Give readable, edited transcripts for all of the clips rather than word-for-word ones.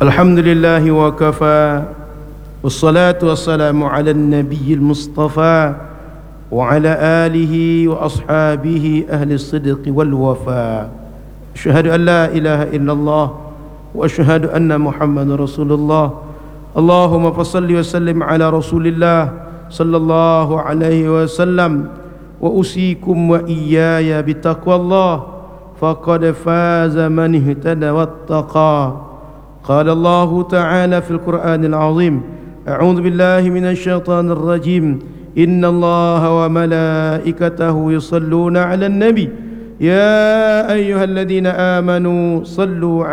الحمد لله وكفى والصلاة والسلام على النبي المصطفى وعلى آله وأصحابه أهل الصدق والوفاء. أشهد أن لا إله إلا الله وأشهد أن محمد رسول الله. اللهم فصل وسلم على رسول الله صلى الله عليه وسلم. وأوصيكم وإياي بتقوى الله فقد فاز من اهتدى واتقى. قال الله تعالى في القرآن العظيم: أعوذ بالله من الشيطان الرجيم. إن الله وملائكته يصلون على النبي يا أيها الذين آمنوا صلوا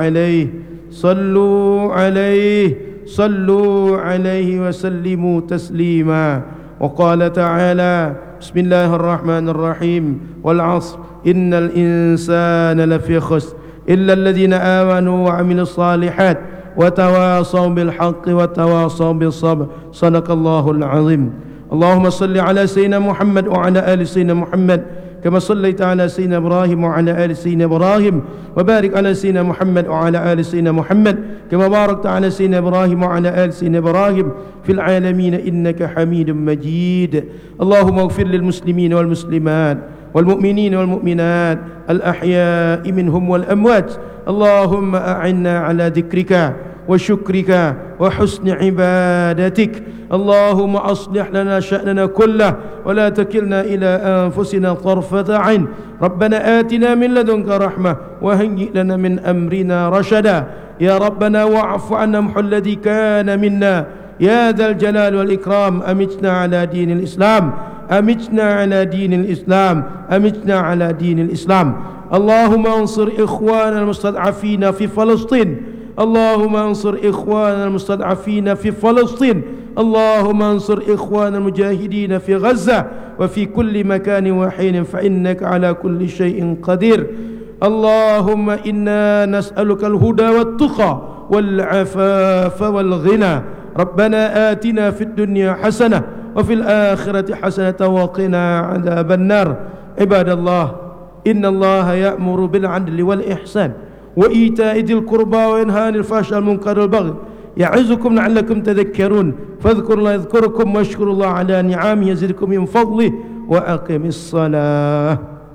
عليه وسلموا تسليما. وقال تعالى: بسم الله الرحمن الرحيم والعصر إن الإنسان لفي خسر إلا الذين آمنوا وعملوا الصالحات وتواصوا بالحق وتواصوا بالصبر. صدق الله العظيم. اللهم صل على سيدنا محمد وعلى آل سيدنا محمد كما صليت على سيدنا إبراهيم وعلى آل سيدنا إبراهيم، وبارك على سيدنا محمد وعلى آل سيدنا محمد كما باركت على سيدنا إبراهيم وعلى آل سيدنا إبراهيم في العالمين إنك حميد مجيد. اللهم اغفر للمسلمين والمسلمات والمؤمنين والمؤمنات الأحياء منهم والأموات. اللهم أعنا على ذكرك وشكرك وحسن عبادتك. اللهم أصلح لنا شأننا كله ولا تكلنا إلى أنفسنا طرفة عين. ربنا آتنا من لدنك رحمة وهيئ لنا من أمرنا رشدا. يا ربنا واعف عنا محو الذي كان منا يا ذا الجلال والإكرام. أمتنا على دين الإسلام، أمتنا على دين الإسلام، أمتنا على دين الإسلام. اللهم انصر إخواننا المستضعفين في فلسطين. اللهم انصر إخواننا المستضعفين في فلسطين. اللهم انصر إخوان المجاهدين في غزة وفي كل مكان وحين فإنك على كل شيء قدير. اللهم إنا نسألك الهدى والتقى والعفاف والغنى. ربنا آتنا في الدنيا حسنة وفي الآخرة حسنة وقنا عذاب النار. عباد الله، إن الله يأمر بالعدل والإحسان وإيتاء ذي القربى وينهى عن الفحشاء والمنكر والبغي يعظكم لعلكم تذكرون. فاذكروا الله يذكركم واشكروا الله على نعمه يزدكم من فضله وأقم الصلاة.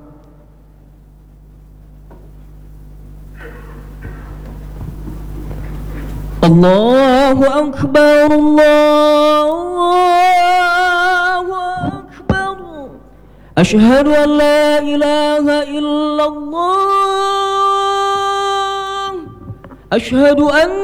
الله أكبر الله أكبر. أشهد أن لا إله إلا الله. أشهد أن